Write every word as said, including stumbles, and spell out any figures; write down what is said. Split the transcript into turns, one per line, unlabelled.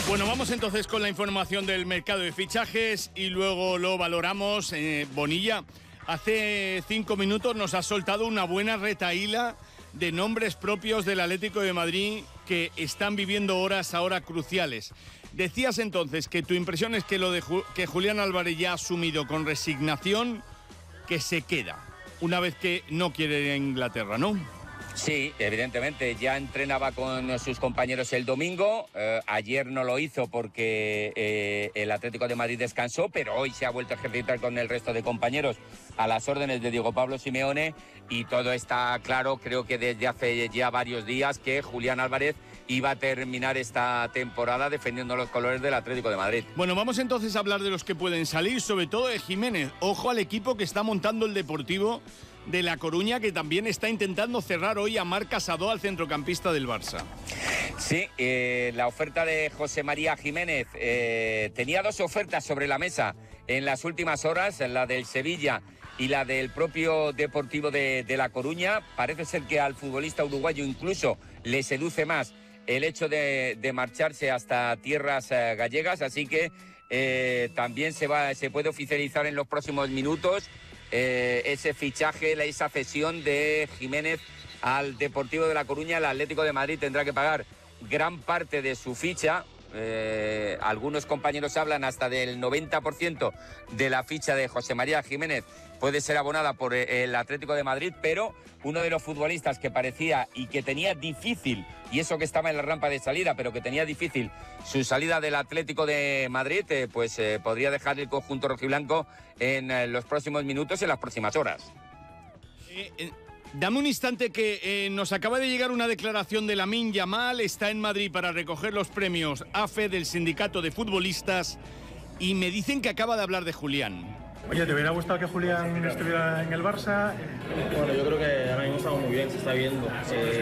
Bueno, vamos entonces con la información del mercado de fichajes y luego lo valoramos. Eh, Bonilla, hace cinco minutos nos ha soltado una buena retahíla de nombres propios del Atlético de Madrid que están viviendo horas ahora cruciales. Decías entonces que tu impresión es que lo de Ju- que Julián Álvarez ya ha asumido con resignación que se queda, una vez que no quiere ir a Inglaterra, ¿no?
Sí, evidentemente, ya entrenaba con sus compañeros el domingo, eh, ayer no lo hizo porque eh, el Atlético de Madrid descansó, pero hoy se ha vuelto a ejercitar con el resto de compañeros a las órdenes de Diego Pablo Simeone y todo está claro, creo que desde hace ya varios días, que Julián Álvarez iba a terminar esta temporada defendiendo los colores del Atlético de Madrid.
Bueno, vamos entonces a hablar de los que pueden salir, sobre todo de Jiménez. Ojo al equipo que está montando el Deportivo de La Coruña, que también está intentando cerrar hoy a Marc Casado, al centrocampista del Barça.
Sí, eh, la oferta de José María Jiménez eh, tenía dos ofertas sobre la mesa en las últimas horas, la del Sevilla y la del propio Deportivo de, de La Coruña. Parece ser que al futbolista uruguayo incluso le seduce más el hecho de, de marcharse hasta tierras eh, gallegas, así que eh, también se, va, se puede oficializar en los próximos minutos eh, ese fichaje, esa cesión de Jiménez al Deportivo de La Coruña. El Atlético de Madrid tendrá que pagar gran parte de su ficha. Eh, algunos compañeros hablan hasta del noventa por ciento de la ficha de José María Jiménez puede ser abonada por el Atlético de Madrid, pero uno de los futbolistas que parecía y que tenía difícil, y eso que estaba en la rampa de salida, pero que tenía difícil su salida del Atlético de Madrid, eh, pues eh, podría dejar el conjunto rojiblanco en eh, los próximos minutos y en las próximas horas.
Eh, eh. Dame un instante que eh, nos acaba de llegar una declaración de Lamine Yamal, está en Madrid para recoger los premios A F E del Sindicato de Futbolistas y me dicen que acaba de hablar de Julián.
Oye, ¿te hubiera gustado que Julián estuviera en el Barça?
Bueno, yo creo que ahora mismo estamos muy bien, se está viendo. Eh,